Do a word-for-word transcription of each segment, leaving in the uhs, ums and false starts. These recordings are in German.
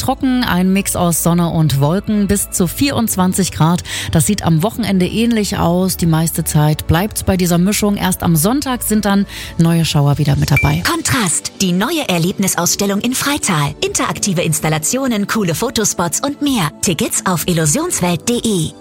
trocken, ein Mix aus Sonne und Wolken, bis zu vierundzwanzig Grad. Das sieht am Wochenende ähnlich aus. Die meiste Zeit bleibt bei dieser Mischung. Erst am Sonntag sind dann neue Schauer wieder mit dabei. Kontrast, die neue Erlebnisausstellung in Freital. Interaktive Installationen, coole Fotospots und mehr. Tickets auf illusionswelt punkt de.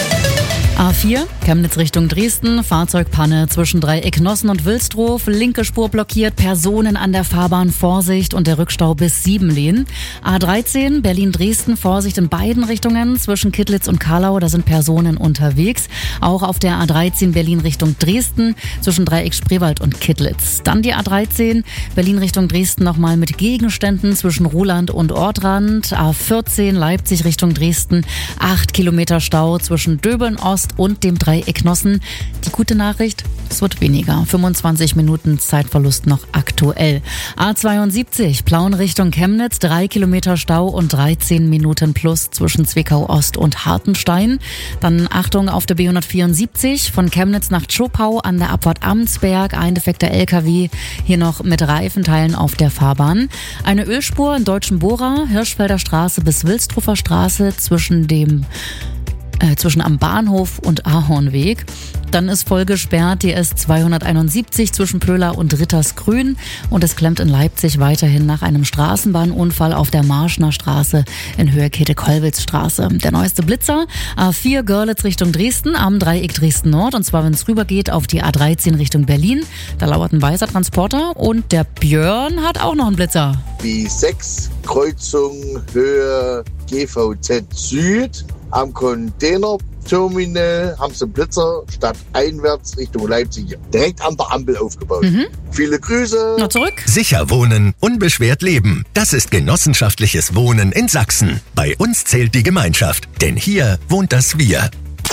A vier, Chemnitz Richtung Dresden, Fahrzeugpanne zwischen Dreieck Nossen und Wilsdruf, linke Spur blockiert, Personen an der Fahrbahn, Vorsicht und der Rückstau bis Siebenlehn. A dreizehn, Berlin-Dresden, Vorsicht in beiden Richtungen, zwischen Kittlitz und Karlau, da sind Personen unterwegs. Auch auf der A dreizehn Berlin Richtung Dresden, zwischen Dreieck Spreewald und Kittlitz. Dann die A dreizehn, Berlin Richtung Dresden nochmal mit Gegenständen zwischen Ruhland und Ortrand. A vierzehn, Leipzig Richtung Dresden, acht Kilometer Stau zwischen Döbeln Ost und dem Dreieck Nossen. Die gute Nachricht, es wird weniger. fünfundzwanzig Minuten Zeitverlust noch aktuell. A zweiundsiebzig, Plauen Richtung Chemnitz, drei Kilometer Stau und dreizehn Minuten plus zwischen Zwickau Ost und Hartenstein. Dann Achtung auf der B hundertvierundsiebzig, von Chemnitz nach Zschopau an der Abfahrt Amtsberg, ein defekter L K W, hier noch mit Reifenteilen auf der Fahrbahn. Eine Ölspur in Deutschen Bohrer, Hirschfelder Straße bis Wilsdruffer Straße zwischen dem Äh, zwischen am Bahnhof und Ahornweg. Dann ist voll gesperrt die S zweihunderteinundsiebzig zwischen Pöhler und Rittersgrün und es klemmt in Leipzig weiterhin nach einem Straßenbahnunfall auf der Marschner Straße in Höhe Käthe-Kollwitz-Straße. Der neueste Blitzer, A vier Görlitz Richtung Dresden am Dreieck Dresden Nord, und zwar wenn es rübergeht auf die A dreizehn Richtung Berlin. Da lauert ein weißer Transporter und der Björn hat auch noch einen Blitzer. B sechs Kreuzung Höhe G V Z Süd. Am Containerterminal haben sie Blitzer statt einwärts Richtung Leipzig direkt an der Ampel aufgebaut. Mhm. Viele Grüße. Noch zurück. Sicher wohnen, unbeschwert leben. Das ist genossenschaftliches Wohnen in Sachsen. Bei uns zählt die Gemeinschaft, denn hier wohnt das Wir.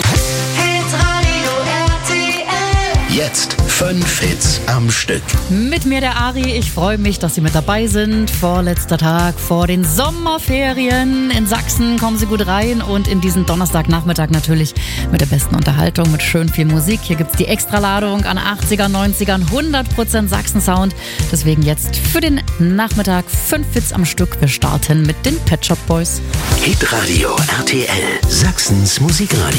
Jetzt fünf Hits am Stück. Mit mir der Ari. Ich freue mich, dass Sie mit dabei sind. Vorletzter Tag vor den Sommerferien. In Sachsen kommen Sie gut rein und in diesen Donnerstagnachmittag natürlich mit der besten Unterhaltung, mit schön viel Musik. Hier gibt's die Extraladung an achtzigern, neunzigern, hundert Prozent Sachsen-Sound. Deswegen jetzt für den Nachmittag fünf Hits am Stück. Wir starten mit den Pet Shop Boys. Hitradio R T L, Sachsens Musikradio.